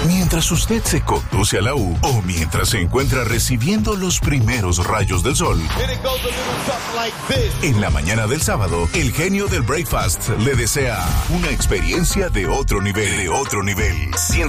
Mientras usted se conduce a la U o mientras se encuentra recibiendo los primeros rayos del sol. En la mañana del sábado, el genio del Breakfast le desea una experiencia de otro nivel.